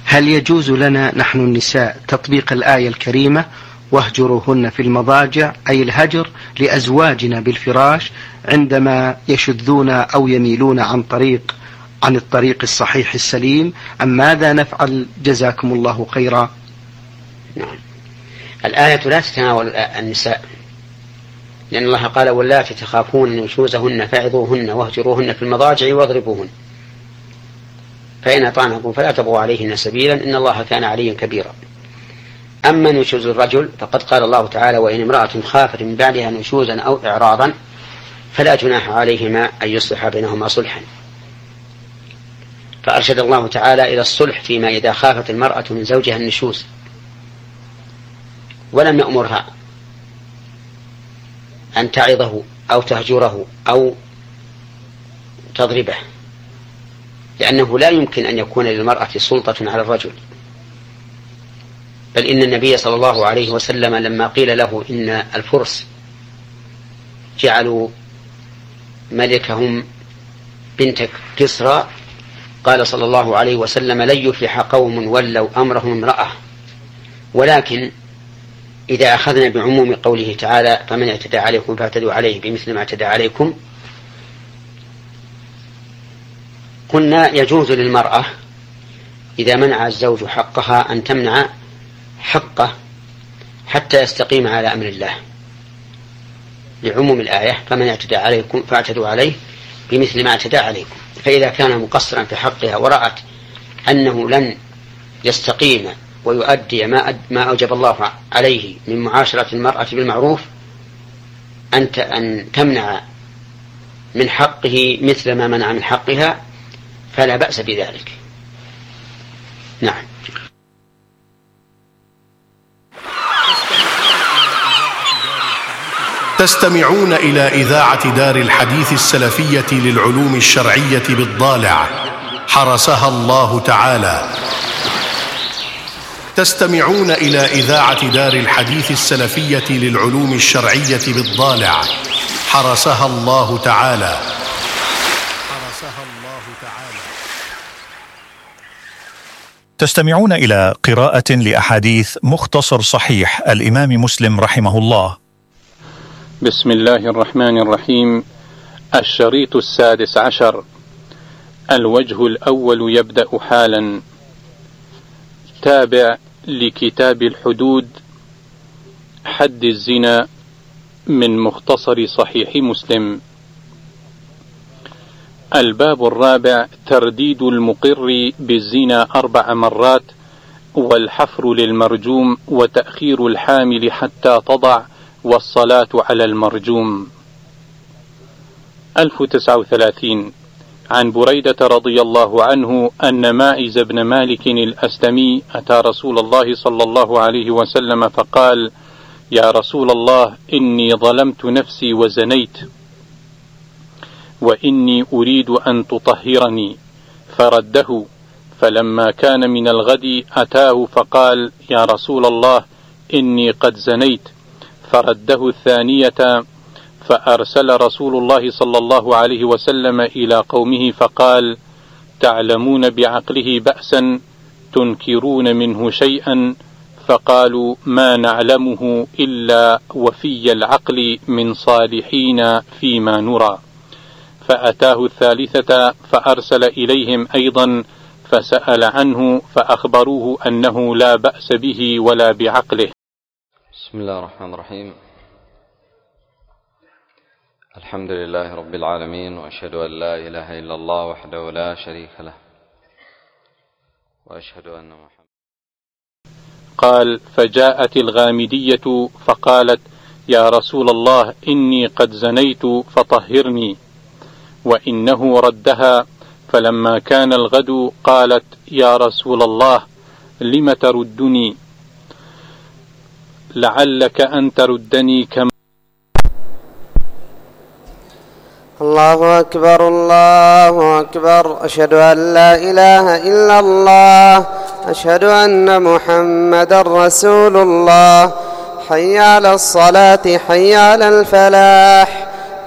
هل يجوز لنا نحن النساء تطبيق الآية الكريمة واهجروهن في المضاجع، أي الهجر لأزواجنا بالفراش عندما يشذون أو يميلون عن الطريق الصحيح السليم، أم ماذا نفعل؟ جزاكم الله خيرا. نعم، الآية لا تتناول النساء، لأن الله قال واللاتي تخافون نشوزهن فعظوهن واهجروهن في المضاجع واضربوهن، فإن أطعنكم فلا تبغوا عليهن سبيلا إن الله كان عليا كبيرا. أما نشوز الرجل فقد قال الله تعالى وإن امرأة خافت من بعدها نشوزا أو إعراضا فلا جناح عليهما أن يصلح بينهما صلحا، فأرشد الله تعالى إلى الصلح فيما إذا خافت المرأة من زوجها النشوز، ولم يأمرها أن تعظه أو تهجره أو تضربه، لأنه لا يمكن أن يكون للمرأة سلطة على الرجل. بل إن النبي صلى الله عليه وسلم لما قيل له إن الفرس جعلوا ملكهم بنت كسرى قال صلى الله عليه وسلم لن يفلح قوم ولوا أمرهم امرأة، ولكن إذا أخذنا بعموم قوله تعالى فمن اعتدى عليكم فاعتدوا عليه بمثل ما اعتدى عليكم، قلنا يجوز للمرأة إذا منع الزوج حقها أن تمنع حقه حتى يستقيم على أمر الله، لعموم الآية فمن اعتدى عليكم فاعتدوا عليه بمثل ما اعتدى عليكم. فإذا كان مقصرا في حقها ورأت أنه لن يستقيم ويؤدي ما أوجب الله عليه من معاشرة المرأة بالمعروف أن تمنع من حقه مثل ما منع من حقها فلا بأس بذلك. نعم. تستمعون إلى إذاعة دار الحديث السلفية للعلوم الشرعية بالضالع حرسها الله تعالى. تستمعون إلى إذاعة دار الحديث السلفية للعلوم الشرعية بالضالع حرسها الله تعالى. تستمعون إلى قراءة لأحاديث مختصر صحيح الإمام مسلم رحمه الله. بسم الله الرحمن الرحيم. الشريط 16. الوجه الأول يبدأ حالا. تابع لكتاب الحدود حد الزنا من مختصر صحيح مسلم. الباب الرابع ترديد المقر بالزنا 4 مرات والحفر للمرجوم وتأخير الحامل حتى تضع والصلاة على المرجوم. 1039 عن بريدة رضي الله عنه أن ماعز بن مالك الأسلمي أتى رسول الله صلى الله عليه وسلم فقال يا رسول الله إني ظلمت نفسي وزنيت وإني أريد أن تطهرني، فرده، فلما كان من الغد أتاه فقال يا رسول الله إني قد زنيت، فرده الثانية، فأرسل رسول الله صلى الله عليه وسلم إلى قومه فقال تعلمون بعقله بأسا تنكرون منه شيئا، فقالوا ما نعلمه إلا وفي العقل من صالحين فيما نرى. فأتاه الثالثة فأرسل إليهم أيضا فسأل عنه فأخبروه أنه لا بأس به ولا بعقله. بسم الله الرحمن الرحيم. الحمد لله رب العالمين، وأشهد أن لا إله إلا الله وحده لا شريك له، وأشهد أن محمد. قال فجاءت الغامدية فقالت يا رسول الله إني قد زنيت فطهرني، وإنه ردها، فلما كان الغد قالت يا رسول الله لم تردني؟ لعلك أن تردني كما. الله أكبر الله أكبر، أشهد أن لا إله إلا الله، أشهد أن محمدا رسول الله، حي على الصلاة حي على الفلاح،